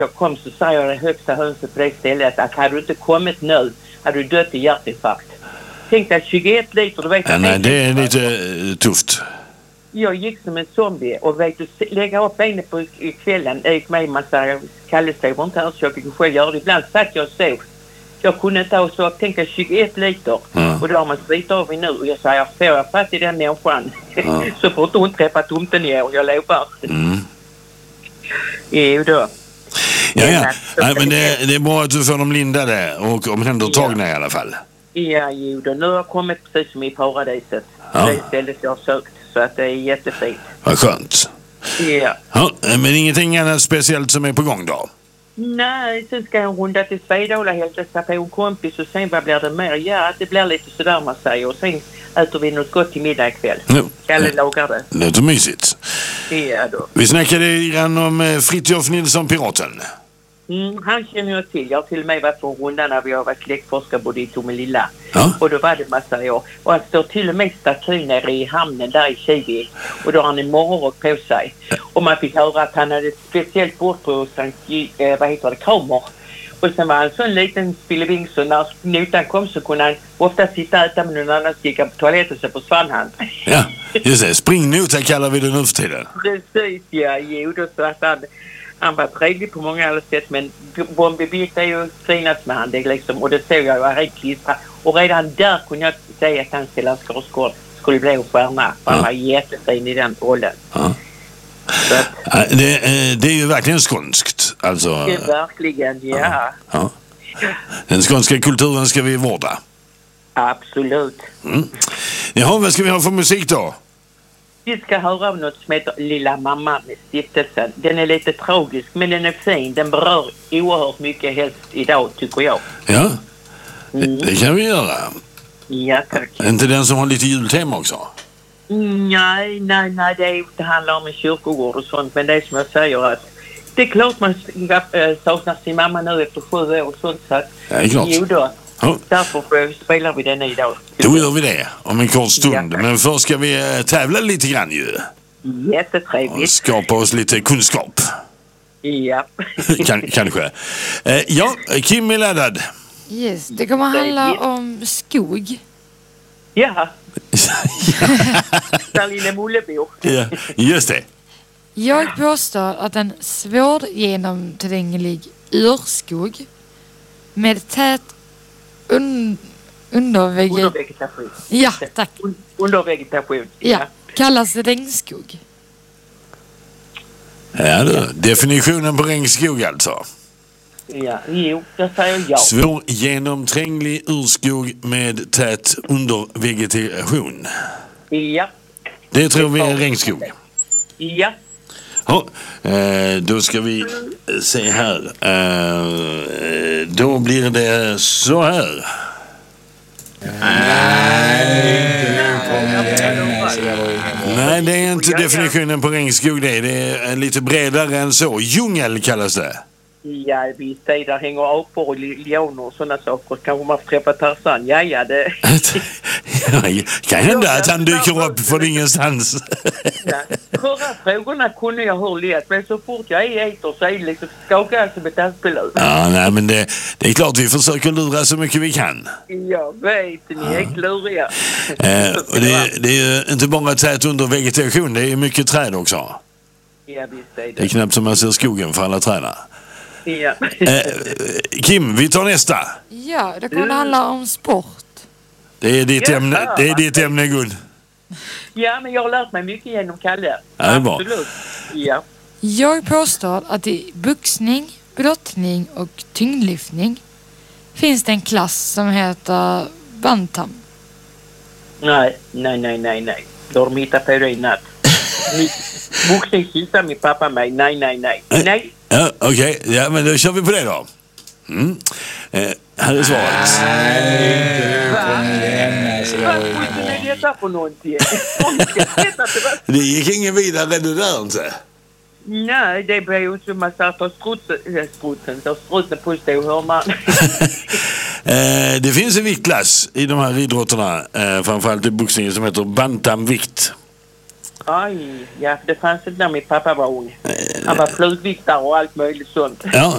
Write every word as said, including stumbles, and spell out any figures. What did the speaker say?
jag kom så sa jag det högsta hönset på det stället att hade du inte kommit nu hade du dött i hjärtinfarkt. Tänkte att tjugoett liter, du vet... Ja, nej, det är lite uh, tufft. Jag gick som en zombie och vet du, lägga upp benet på i kvällen. Jag gick med en massa kallestevar inte här så jag fick själv göra det. Ibland satt jag och sov. Jag kunde inte ha så jag tänkte tjugoett liter. Mm. Och då har man slitit av mig nu. Och jag säger, får jag fatt i den människan mm. så får du inte träffa tomten i år. Jag lovar. Mm. Jo då. Ja, ja. Nej, men det, det är bra att du får dem lindade och omhändertagna ja. i alla fall. Ja, jo då. Nu har jag kommit precis som i paradiset. Ja. Det är stället jag har sökt. Så att det är jättefint. Vad skönt. Ja. Ja. Men ingenting annat speciellt som är på gång då? Nej, sen ska jag runda till Svedala, hälsa på en kompis och sen vad blir det mer? Ja, det blir lite sådär man säger och sen äter vi något gott till middag ikväll. No. Kalle lagar det. Det låter mysigt. Ja då. Vi snackade grann om Fritiof Nilsson, piraten. Mm, han känner jag till. Jag har till och med varit på en runda när vi har varit släktforskare både i Tomelilla. Ja. Och då var det massa år. Och han står till och med staty nere i hamnen där i Kiwi. Och då har han en morgonrock på sig. Och man fick höra att han hade ett speciellt bord på Sankt, eh, vad heter det, Kramer. Och sen var han så en liten spilleving så när notan kom så kunde han ofta sitta och äta med någon annan gick på toaletten så försvann han. Ja, just det. Springnota kallar vi det nu för tiden. Precis, ja. Jo, då så att han... Han var trevlig på många alla sätt, men Bombi Bitt är ju finast med han, det liksom, och det såg jag var helt klistrad. Och redan där kunde jag säga att han Stellan Skarsgård skulle bli en stjärna. Han ja. var jättefin i den rollen. Ja. Så att, ja, det, det är ju verkligen skånskt. Alltså, det är verkligen, ja. ja. ja. Den skånska kulturen ska vi vårda. Absolut. Mm. Jaha, vad ska vi ha för musik då? Vi ska höra om något som heter Lilla mamma med stiftelsen. Den är lite tragisk men den är fin. Den berör oerhört mycket helst idag tycker jag. Ja, mm. det, det kan vi göra. Ja, tack. Är inte den som har lite jultema också? Mm, nej, nej, nej. Det, är, det handlar om en kyrkogård och sånt. Men det är som jag säger att det är klart man saknar sin mamma nu efter sju år och sånt. Så att, ja, det är klart. Jo då. Ja. Därför spelar vi den idag. Då gör vi det om en kort stund. Ja. Men först ska vi tävla lite grann ju. Jättetrevligt. Och skapa oss lite kunskap. Ja. Kan, kanske. Eh, ja, Kim är laddad. Yes, det kommer handla om skog. Ja. Där lille Mullebor. Ja, just det. Jag påstår att en svårgenomtränglig urskog med tät Un, undervege... undervegetation. Ja, tack. Un, undervegetation. Ja. ja, kallas det regnskog. Ja, då. Definitionen på regnskog alltså. Ja, jo, det säger jag. Svårgenomtränglig urskog med tät undervegetation. Ja. Det tror vi är regnskog. Ja. Ja, eh, då ska vi se här. Eh, då blir det så här. Nej, det är inte definitionen på regnskog det. Det är lite bredare än så. Djungel kallas det. Ja, visst. Där hänger apor och leoner och sådana saker. Kanske man får träffa Tarzan. Ja, ja, det... ja, kan hända att han dyker upp från ingenstans. Ja. Förra frågorna kunde jag hur lätt, men så fort jag är eter så är det liksom skakar som ett asplöv. Ja, nej, men det, det är klart vi försöker lura så mycket vi kan. Jag vet, ni är ja. kluriga. Eh, och det, det är ju inte bara tät under vegetation, det är mycket träd också. Ja, visst är det. Det är knappt som man ser skogen för alla trädna. Ja. eh, Kim, vi tar nästa. Ja, det kommer mm. handla om sport. Det är ditt, ja, ämne, det är ditt ämne, Gun. Ja, men jag har lärt mig mycket genom Kalle. Ja, det är bra. Absolut. Ja. Jag påstår att i boxning, brottning och tyngdlyftning finns det en klass som heter bantam. Nej, nej, nej, nej, nej. De hittar på det i natt. Boxning hittar min pappa mig. Nej, nej, nej. Nej. Ja, okej. Okay. Ja, men då kör vi på det då. Mm. Eh, här är svaret. Vad är detta för någonting? Det gick ingen vidare det där inte. Nej, det blir ju som man säger att strutsen, så strutsen på stå hör man. eh, det finns en viktklass i de här idrotterna, eh, framförallt i boxningen, som heter bantamvikt. Aj, ja, det fanns inte när min pappa var ung. Han var flugviktare och allt möjligt sånt. Ja,